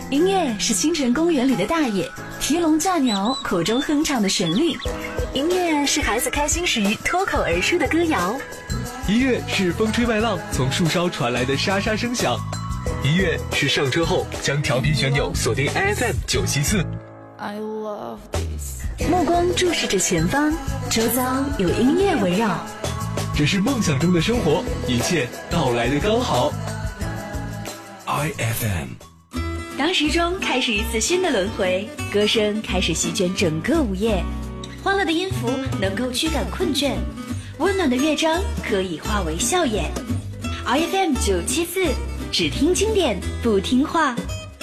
音乐是新城公园里的大爷提笼架鸟口中哼唱的旋律，音乐是孩子开心时脱口而出的歌谣， 音乐是风吹麦浪从树梢传来的沙沙声响，音乐是上车后将调频旋钮锁定 FM 974。 目光注视着前方，周遭有音乐围绕， 这是梦想中的生活，一切到来的刚好。IFM。 当时钟开始一次新的轮回，歌声开始席卷整个午夜，欢乐的音符能够驱赶困倦，温暖的乐章可以化为笑颜。IFM 974，只听经典不听话。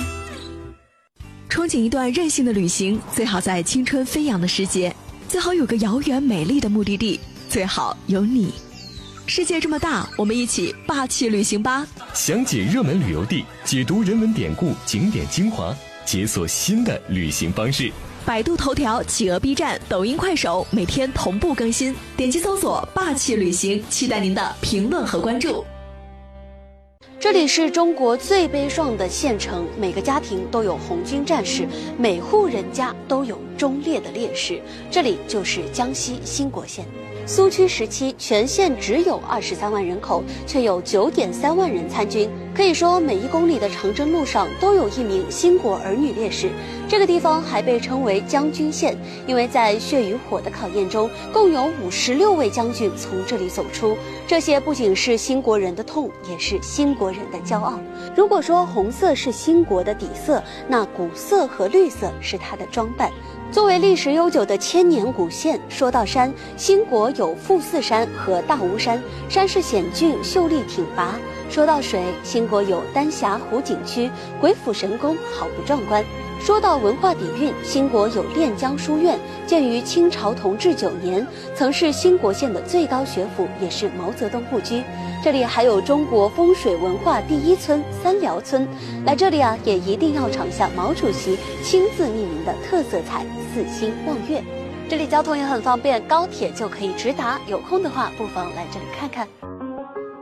憧憬一段任性的旅行，最好在青春飞扬的时节，最好有个遥远美丽的目的地，最好有你。世界这么大，我们一起霸气旅行吧！ 详解热门旅游地，解读人文典故、景点精华，解锁新的旅行方式。 百度头条、企鹅 B 站、抖音、快手每天同步更新，点击搜索霸气旅行，期待您的评论和关注。 这里是中国最悲壮的县城，每个家庭都有红军战士，每户人家都有忠烈的烈士。这里就是江西兴国县。苏区时期，全县只有23万人口，却有9.3万人参军。可以说，每1公里的长征路上都有一名兴国儿女烈士。这个地方还被称为将军县，因为在血与火的考验中，共有56位将军从这里走出。这些不仅是兴国人的痛，也是兴国人的骄傲。如果说红色是兴国的底色，那古色和绿色是它的装扮。作为历史悠久的千年古县，说到山，兴国有富士山和大巫山，山势险峻，秀丽挺拔。说到水，兴国有丹霞湖景区，鬼斧神工，好不壮观。说到文化底蕴，兴国有练江书院，建于清朝同治9年，曾是兴国县的最高学府，也是毛泽东故居。这里还有中国风水文化第1村三寮村，来这里也一定要尝下毛主席亲自命名的特色菜四星望月。这里交通也很方便，高铁就可以直达，有空的话不妨来这里看看。